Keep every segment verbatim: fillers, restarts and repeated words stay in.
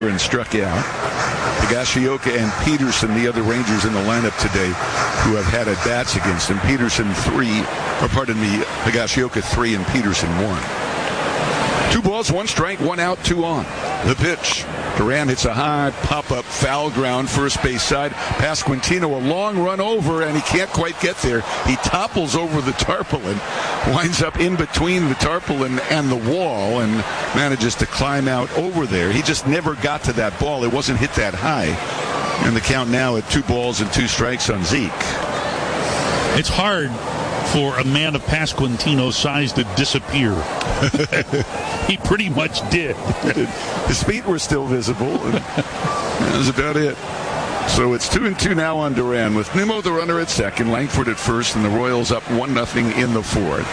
and struck out. Higashioka and Peterson, the other Rangers in the lineup today, who have had at-bats against him. Peterson three, or pardon me, Higashioka three and Peterson one. Two balls, one strike, one out, two on. The pitch. Duran hits a high pop-up foul ground, first base side. Pasquantino, a long run over, and he can't quite get there. He topples over the tarpaulin, winds up in between the tarpaulin and the wall, and manages to climb out over there. He just never got to that ball. It wasn't hit that high. And the count now at two balls and two strikes on Zeke. It's hard for a man of Pasquantino's size to disappear. He pretty much did. His feet were still visible, and that was about it. So it's two and two now on Duran, with Nimmo the runner at second, Langford at first, and the Royals up one nothing in the fourth.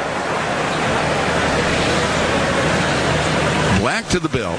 Black to the belt.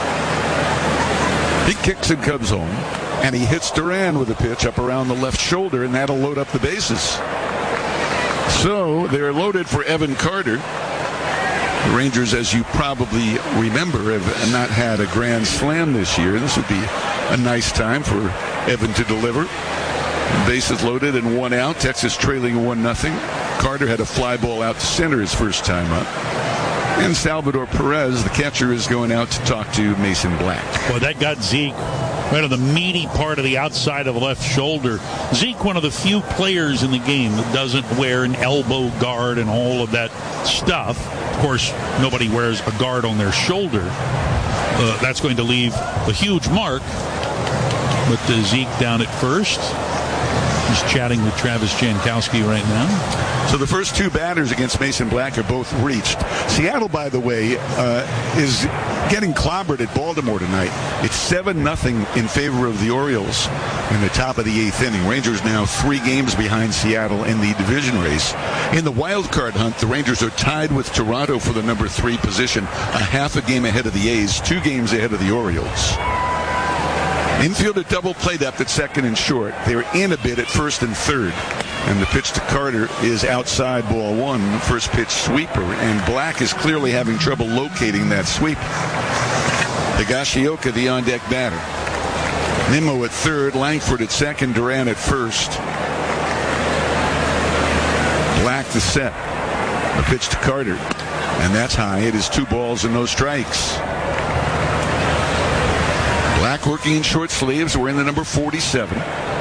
He kicks and comes home, and he hits Duran with a pitch up around the left shoulder, and that'll load up the bases. So they're loaded for Evan Carter. The Rangers, as you probably remember, have not had a grand slam this year. This would be a nice time for Evan to deliver. Bases loaded and one out. Texas trailing one nothing. Carter had a fly ball out to center his first time up. And Salvador Perez, the catcher, is going out to talk to Mason Black. Well, that got Zeke right on the meaty part of the outside of the left shoulder. Zeke, one of the few players in the game that doesn't wear an elbow guard and all of that stuff. Of course, nobody wears a guard on their shoulder. Uh, that's going to leave a huge mark. But uh, Zeke down at first. He's chatting with Travis Jankowski right now. So the first two batters against Mason Black are both reached. Seattle, by the way, uh, is getting clobbered at Baltimore tonight. It's seven nothing in favor of the Orioles in the top of the eighth inning. Rangers now three games behind Seattle in the division race. In the wild card hunt, the Rangers are tied with Toronto for the number three position, a half a game ahead of the A's, two games ahead of the Orioles. Infield at double play depth at second and short. They're in a bit at first and third. And the pitch to Carter is outside, ball one. First pitch sweeper. And Black is clearly having trouble locating that sweeper. Higashioka, the on-deck batter. Nimmo at third. Langford at second. Duran at first. Black to set. A pitch to Carter. And that's high. It is two balls and no strikes. Black working in short sleeves. We're in the number forty-seven.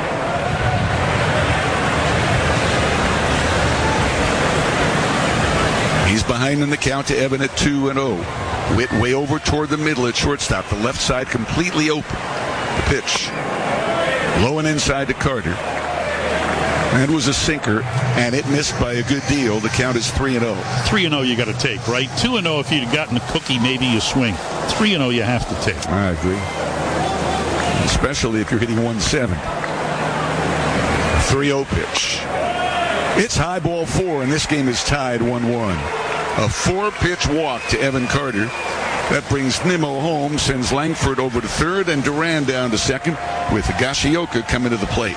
He's behind in the count to Evan at two and oh. Witt way over toward the middle at shortstop. The left side completely open. The pitch. Low and inside to Carter. That was a sinker, and it missed by a good deal. The count is three and oh. three and oh you got to take, right? two and oh if you'd gotten a cookie, maybe you swing. three and oh you have to take. I agree. Especially if you're hitting one seven. three oh pitch. It's high ball four, and this game is tied one one. A four-pitch walk to Evan Carter. That brings Nimmo home, sends Langford over to third, and Duran down to second, with Higashioka coming to the plate.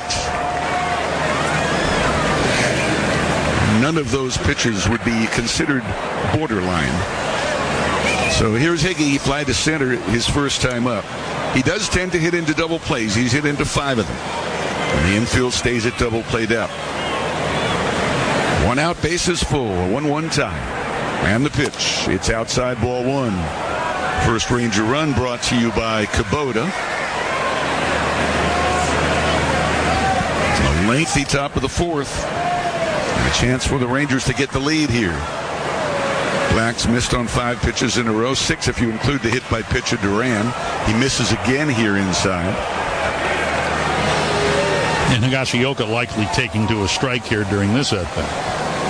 None of those pitches would be considered borderline. So here's Higgy, fly to center his first time up. He does tend to hit into double plays. He's hit into five of them. And the infield stays at double play depth. One out, bases full, a one one tie. And the pitch. It's outside, ball one. First Ranger run brought to you by Kubota. A lengthy top of the fourth. And a chance for the Rangers to get the lead here. Black's missed on five pitches in a row, six if you include the hit by pitcher Duran. He misses again here inside. And Higashioka likely taking to a strike here during this at-bat.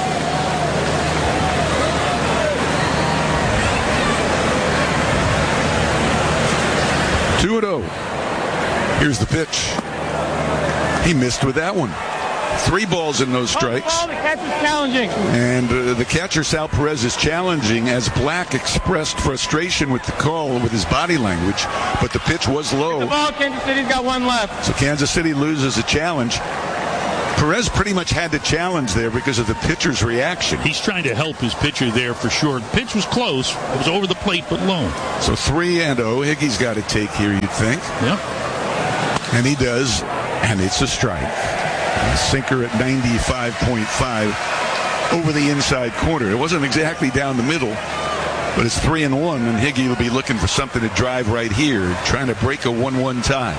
two and oh. Here's the pitch. He missed with that one. Three balls and no strikes. Oh, the catcher's challenging. And uh, the catcher, Sal Perez, is challenging as Black expressed frustration with the call with his body language, but the pitch was low. The ball, Kansas City's got one left. So Kansas City loses a challenge. Perez pretty much had to challenge there because of the pitcher's reaction. He's trying to help his pitcher there for sure. The pitch was close. It was over the plate, but low. So three and oh. Higgy's got to take here, you'd think. Yep. And he does, and it's a strike. A sinker at ninety-five point five over the inside corner. It wasn't exactly down the middle, but it's three and one, and Higgy will be looking for something to drive right here, trying to break a one one tie.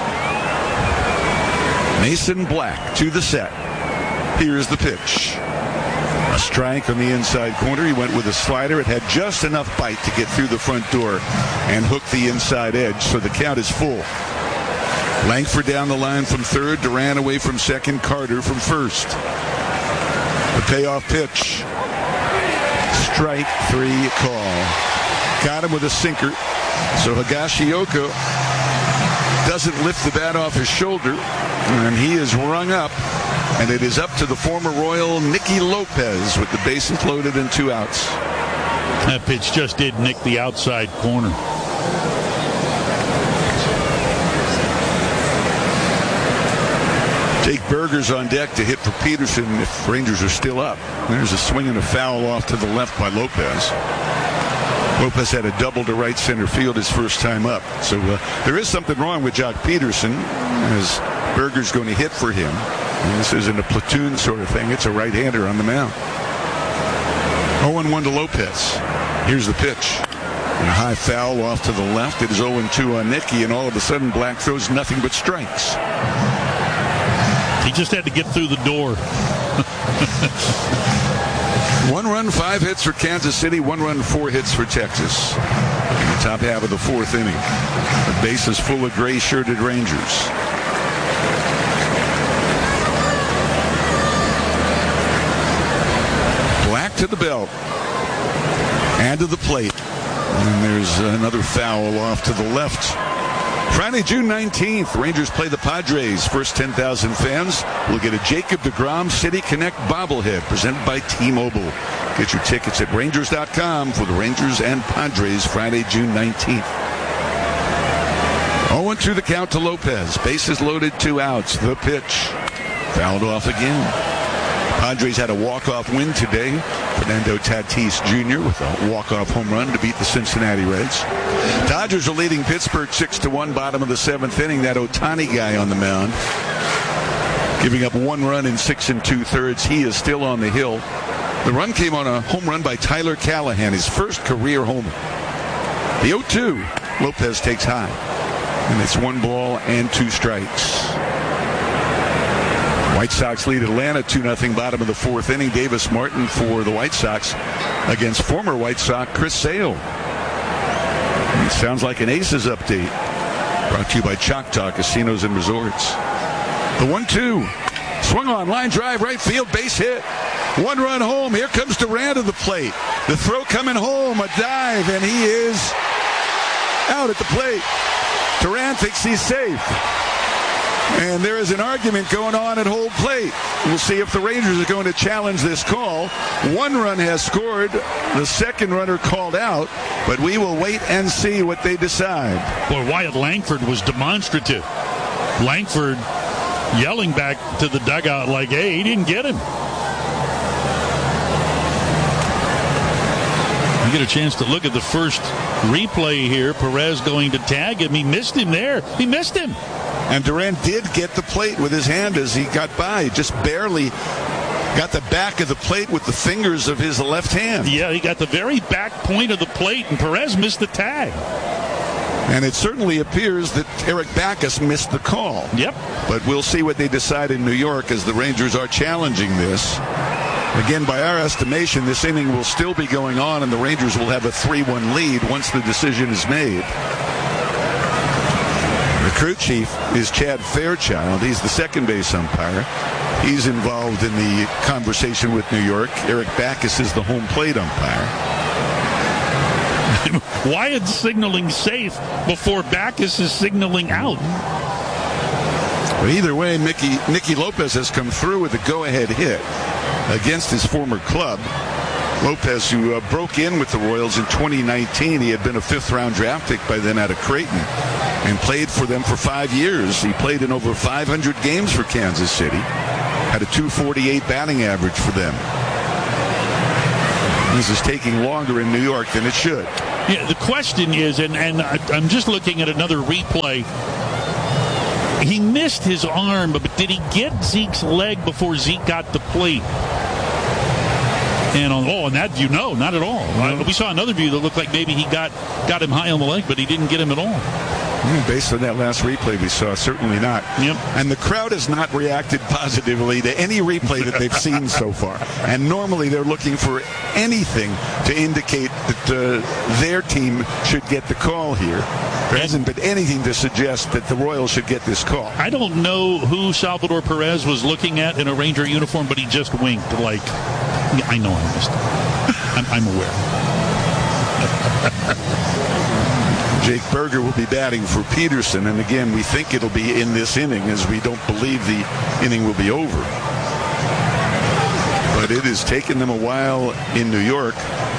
Mason Black to the set. Here's the pitch. A strike on the inside corner. He went with a slider. It had just enough bite to get through the front door and hook the inside edge, so the count is full. Langford down the line from third. Duran away from second. Carter from first. The payoff pitch. Strike three call. Got him with a sinker. So Higashioka doesn't lift the bat off his shoulder, and he is rung up, and it is up to the former Royal Nicky Lopez with the bases loaded and two outs. That pitch just did nick the outside corner. Jake Berger's on deck to hit for Peterson if Rangers are still up. There's a swing and a foul off to the left by Lopez. Lopez had a double to right center field his first time up. So uh, there is something wrong with Jock Peterson, as Berger's going to hit for him. And this isn't a platoon sort of thing. It's a right-hander on the mound. oh and one to Lopez. Here's the pitch. And a high foul off to the left. It is oh and two on Nicky, and all of a sudden Black throws nothing but strikes. He just had to get through the door. One run, five hits for Kansas City. One run, four hits for Texas. In the top half of the fourth inning. The base is full of gray-shirted Rangers. Black to the belt. And to the plate. And there's another foul off to the left. Friday, June nineteenth, Rangers play the Padres. First ten thousand fans will get a Jacob deGrom City Connect bobblehead presented by T-Mobile. Get your tickets at Rangers dot com for the Rangers and Padres Friday, June nineteenth. oh and two the count to Lopez. Bases loaded, two outs. The pitch. Fouled off again. Padres had a walk-off win today. Fernando Tatis Junior with a walk-off home run to beat the Cincinnati Reds. Dodgers are leading Pittsburgh six to one, bottom of the seventh inning. That Ohtani guy on the mound, giving up one run in six and two-thirds. He is still on the hill. The run came on a home run by Tyler Callahan, his first career homer. The oh two, Lopez takes high, and it's one ball and two strikes. White Sox lead Atlanta two nothing, bottom of the fourth inning. Davis Martin for the White Sox against former White Sox Chris Sale. It sounds like an Aces update. Brought to you by Choctaw Casinos and Resorts. The one two. Swung on, line drive, right field, base hit. One run home. Here comes Duran to the plate. The throw coming home, a dive, and he is out at the plate. Duran thinks he's safe. And there is an argument going on at home plate. We'll see if the Rangers are going to challenge this call. One run has scored. The second runner called out. But we will wait and see what they decide. Boy, Wyatt Langford was demonstrative. Langford yelling back to the dugout like, hey, he didn't get him. You get a chance to look at the first replay here. Perez going to tag him. He missed him there. He missed him. And Duran did get the plate with his hand as he got by. Just barely got the back of the plate with the fingers of his left hand. Yeah, he got the very back point of the plate, and Perez missed the tag. And it certainly appears that Eric Backus missed the call. Yep. But we'll see what they decide in New York as the Rangers are challenging this. Again, by our estimation, this inning will still be going on, and the Rangers will have a three one lead once the decision is made. The crew chief is Chad Fairchild. He's the second base umpire. He's involved in the conversation with New York. Eric Backus is the home plate umpire. Wyatt's signaling safe before Backus is signaling out. But either way, Mickey, Nicky Lopez has come through with a go-ahead hit against his former club. Lopez, who uh, broke in with the Royals in twenty nineteen. He had been a fifth-round draft pick by then out of Creighton and played for them for five years. He played in over five hundred games for Kansas City. had a two forty-eight batting average for them. This is taking longer in New York than it should. Yeah, the question is, and, and I'm just looking at another replay. He missed his arm, but did he get Zeke's leg before Zeke got the plate? And on, oh, on that view, no, not at all. Mm-hmm. We saw another view that looked like maybe he got, got him high on the leg, but he didn't get him at all. Mm, based on that last replay we saw, certainly not. Yep. And the crowd has not reacted positively to any replay that they've seen so far. And normally they're looking for anything to indicate that uh, their team should get the call here. There hasn't been anything to suggest that the Royals should get this call. I don't know who Salvador Perez was looking at in a Ranger uniform, but he just winked like, yeah, I know I missed it. I'm, I'm aware. Jake Berger will be batting for Peterson, and again, we think it'll be in this inning, as we don't believe the inning will be over. But it has taken them a while in New York.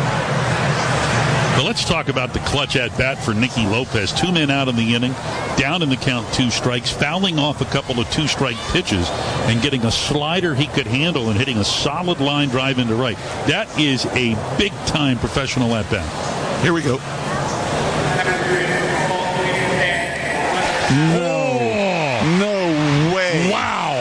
But let's talk about the clutch at bat for Nicky Lopez. Two men out in the inning, down in the count, two strikes, fouling off a couple of two-strike pitches, and getting a slider he could handle and hitting a solid line drive into right. That is a big-time professional at bat. Here we go. No. Oh. No way. Wow.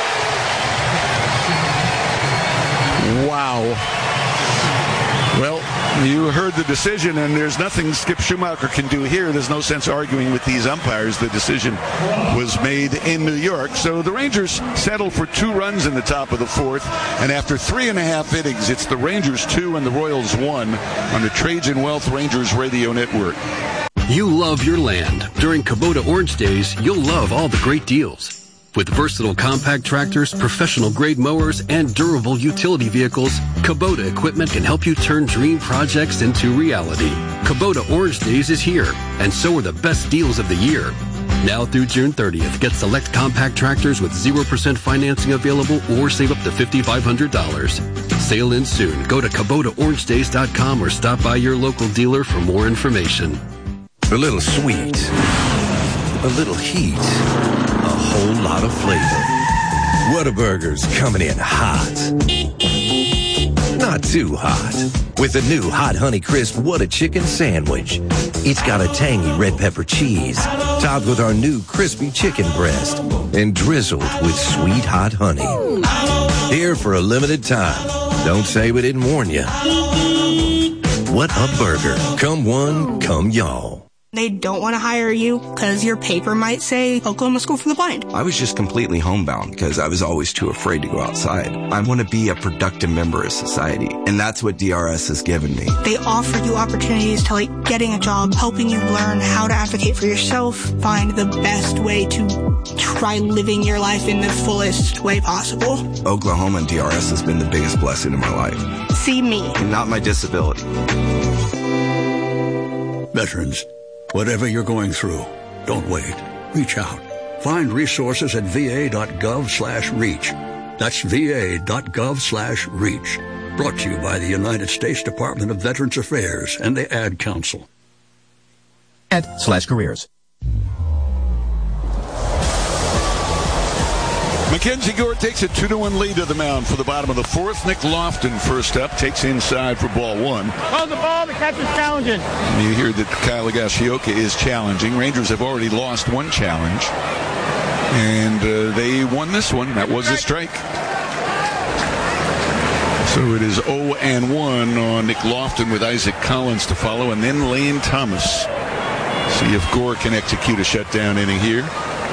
Wow. Well, you heard the decision, and there's nothing Skip Schumacher can do here. There's no sense arguing with these umpires. The decision was made in New York. So the Rangers settle for two runs in the top of the fourth, and after three and a half innings, it's the Rangers two and the Royals one on the Trajan Wealth Rangers Radio Network. You love your land. During Kubota Orange Days, you'll love all the great deals. With versatile compact tractors, professional-grade mowers, and durable utility vehicles, Kubota equipment can help you turn dream projects into reality. Kubota Orange Days is here, and so are the best deals of the year. Now through June thirtieth, get select compact tractors with zero percent financing available or save up to five thousand five hundred dollars. Sail in soon. Go to Kubota Orange Days dot com or stop by your local dealer for more information. A little sweet, a little heat, a whole lot of flavor. Whataburger's coming in hot. Not too hot. With the new Hot Honey Crisp Whata Chicken Sandwich. It's got a tangy red pepper cheese, topped with our new crispy chicken breast, and drizzled with sweet hot honey. Here for a limited time. Don't say we didn't warn you. What a burger. Come one, come y'all. They don't want to hire you because your paper might say Oklahoma School for the Blind. I was just completely homebound because I was always too afraid to go outside. I want to be a productive member of society, and that's what D R S has given me. They offer you opportunities to, like, getting a job, helping you learn how to advocate for yourself, find the best way to try living your life in the fullest way possible. Oklahoma and D R S has been the biggest blessing in my life. See me. And not my disability. Veterans, whatever you're going through, don't wait. Reach out. Find resources at va.gov slash reach. That's va.gov slash reach. Brought to you by the United States Department of Veterans Affairs and the Ad Council. Ad slash careers. Mackenzie Gore takes a two to one lead to the mound for the bottom of the fourth. Nick Lofton first up, takes inside for ball one. On the ball, the catcher's challenging. You hear that Kyle Higashioka is challenging. Rangers have already lost one challenge, and uh, they won this one. That was a strike. So it is oh and one on Nick Lofton with Isaac Collins to follow, and then Lane Thomas. See if Gore can execute a shutdown inning here.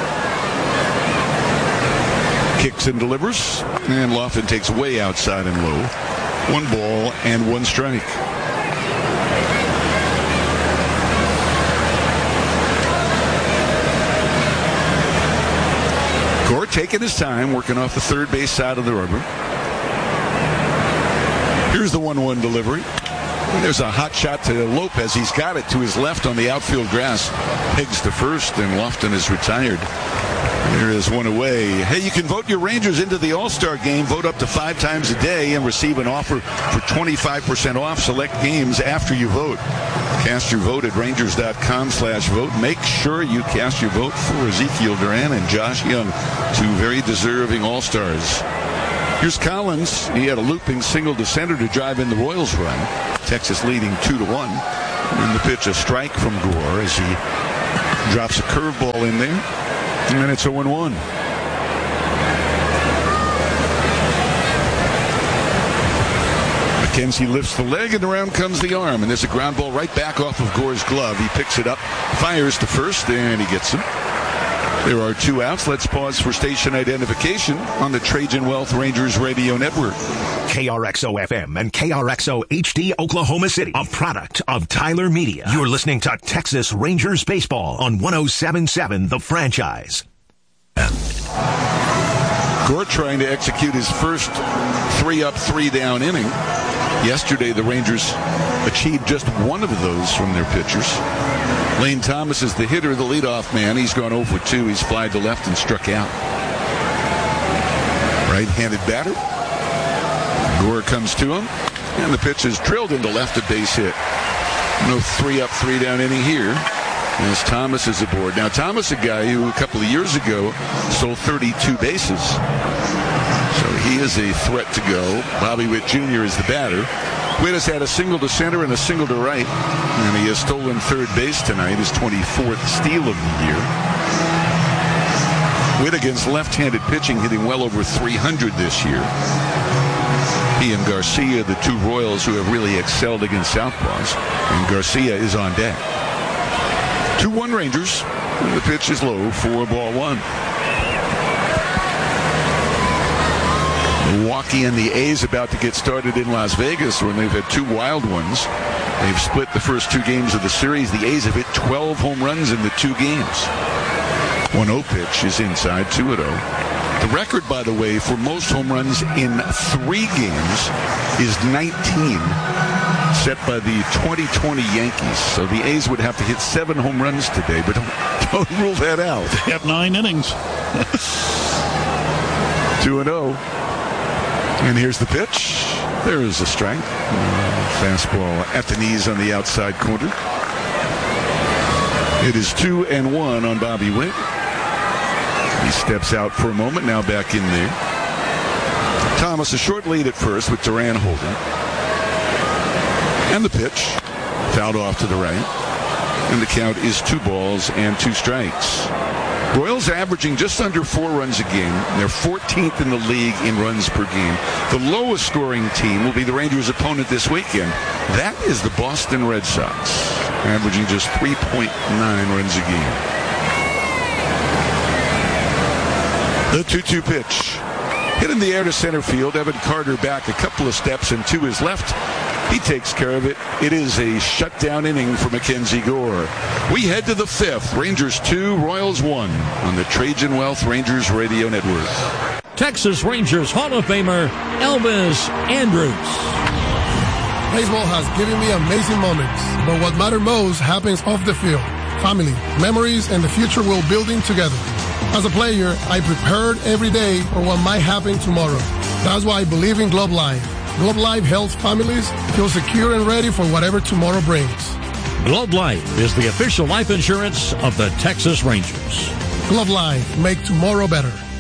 Kicks and delivers, and Lofton takes way outside and low. One ball and one strike. Gore taking his time, working off the third base side of the rubber. Here's the one one delivery. There's a hot shot to Lopez. He's got it to his left on the outfield grass. Pegs to first, and Lofton is retired. There is one away. Hey, you can vote your Rangers into the All-Star Game. Vote up to five times a day and receive an offer for twenty-five percent off select games after you vote. Cast your vote at Rangers.com slash vote. Make sure you cast your vote for Ezekiel Duran and Josh Young, two very deserving All-Stars. Here's Collins. He had a looping single to center to drive in the Royals run. Texas leading two to one. And the pitch, a strike from Gore as he drops a curveball in there. And it's oh and one. McKenzie lifts the leg, and around comes the arm. And there's a ground ball right back off of Gore's glove. He picks it up, fires to first, and he gets him. There are two outs. Let's pause for station identification on the Trajan Wealth Rangers Radio Network. K R X O F M and K R X O H D Oklahoma City, a product of Tyler Media. You're listening to Texas Rangers Baseball on one oh seven point seven The Franchise. Gore trying to execute his first three up, three down inning. Yesterday, the Rangers achieved just one of those from their pitchers. Lane Thomas is the hitter, the leadoff man. He's gone oh for two. He's flied to left and struck out. Right-handed batter. Gore comes to him, and the pitch is drilled into left, a base hit. No three up, three down inning here as Thomas is aboard. Now, Thomas, a guy who a couple of years ago stole thirty-two bases. So he is a threat to go. Bobby Witt Junior is the batter. Witt has had a single to center and a single to right, and he has stolen third base tonight, his twenty-fourth steal of the year. Witt against left-handed pitching, hitting well over three hundred this year. He and Garcia, the two Royals who have really excelled against southpaws, and Garcia is on deck. two one Rangers, and the pitch is low for ball one. Milwaukee and the A's about to get started in Las Vegas when they've had two wild ones. They've split the first two games of the series. The A's have hit twelve home runs in the two games. one oh pitch is inside, two oh. The record, by the way, for most home runs in three games is nineteen, set by the twenty twenty Yankees. So the A's would have to hit seven home runs today, but don't, don't rule that out. They have nine innings. two and oh. And here's the pitch. There is a strike. Uh, fastball at the knees on the outside corner. It is two and one on Bobby Witt. He steps out for a moment, now back in there. Thomas, a short lead at first with Duran holding. And the pitch, fouled off to the right. And the count is two balls and two strikes. Royals averaging just under four runs a game. They're fourteenth in the league in runs per game. The lowest scoring team will be the Rangers' opponent this weekend. That is the Boston Red Sox, averaging just three point nine runs a game. The two two pitch. Hit in the air to center field. Evan Carter back a couple of steps and to his left. He takes care of it. It is a shutdown inning for Mackenzie Gore. We head to the fifth. Rangers two, Royals one on the Trajan Wealth Rangers Radio Network. Texas Rangers Hall of Famer Elvis Andrus. Baseball has given me amazing moments, but what matters most happens off the field. Family, memories, and the future we're building together. As a player, I prepared every day for what might happen tomorrow. That's why I believe in Globe Life. Globe Life helps families feel secure and ready for whatever tomorrow brings. Globe Life is the official life insurance of the Texas Rangers. Globe Life, make tomorrow better.